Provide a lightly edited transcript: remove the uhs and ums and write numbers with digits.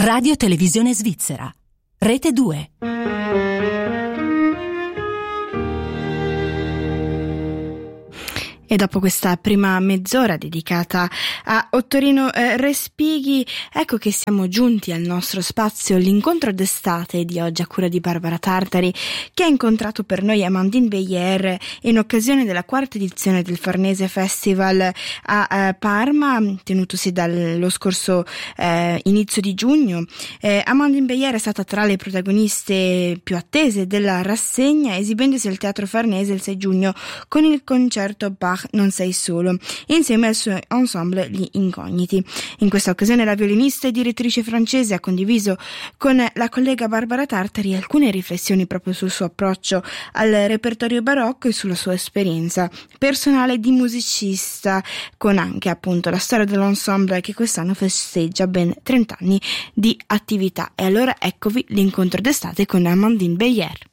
Radio Televisione Svizzera, Rete 2. E dopo questa prima mezz'ora dedicata a Ottorino Respighi, ecco che siamo giunti al nostro spazio, l'incontro d'estate di oggi a cura di Barbara Tartari, che ha incontrato per noi Amandine Beyer in occasione della quarta edizione del Farnese Festival a Parma, tenutosi dallo scorso inizio di giugno. Amandine Beyer è stata tra le protagoniste più attese della rassegna, esibendosi al Teatro Farnese il 6 giugno con il concerto Bach Non sei solo, insieme al suo ensemble Gli Incogniti. In questa occasione la violinista e direttrice francese ha condiviso con la collega Barbara Tartari alcune riflessioni proprio sul suo approccio al repertorio barocco e sulla sua esperienza personale di musicista, con anche appunto la storia dell'ensemble che quest'anno festeggia ben 30 anni di attività. E allora eccovi l'incontro d'estate con Amandine Beyer.